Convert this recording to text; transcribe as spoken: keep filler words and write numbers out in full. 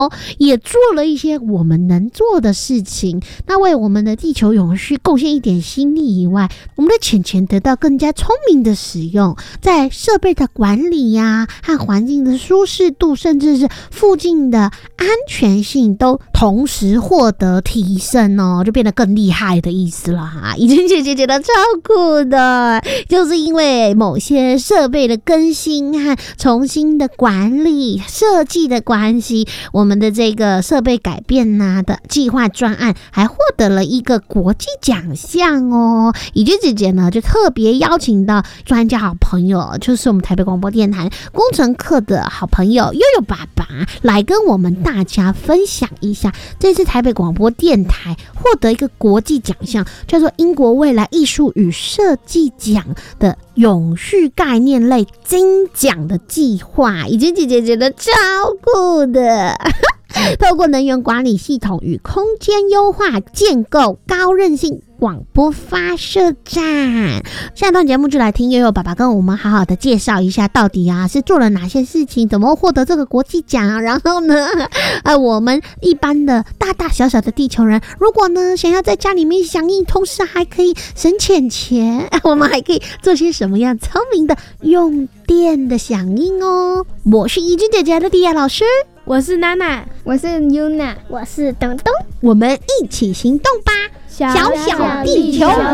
也做了一些我们能做的事情，那为我们的地球永续贡献一点心力以外，我们的钱钱得到更加聪明的使用，在设备的管理呀、啊、和环境的舒适度，甚至是附近的安全性都同时获得提升哦，就变得更厉害的意思了哈。怡君姐姐觉得超酷的，就是因为某些设备的更新和重新的管理设计的关系，我们的这个设备改变呐、啊、的计划专案还获得了一个国际奖项哦。怡君姐姐呢就特别邀请到专家好朋友，就是我们台北广播电台工程课的好朋友悠悠爸爸，来跟我们大家分享一下这次台北广播电台获得一个国际奖项，叫做英国未来艺术与设计奖的永续概念类金奖的计划。怡君姐姐觉得超酷的透过能源管理系统与空间优化，建构高韧性广播发射站。下段节目就来听悠悠爸爸跟我们好好的介绍一下，到底啊是做了哪些事情，怎么获得这个国际奖。然后呢，呃，我们一般的大大小小的地球人，如果呢想要在家里面响应，同时还可以省钱钱，我们还可以做些什么样聪明的用电的响应哦。我是怡君姐姐的迪亚老师， 我是娜娜， 我是 Yuna， 我是东东， 我们一起行动吧， 小小小地球。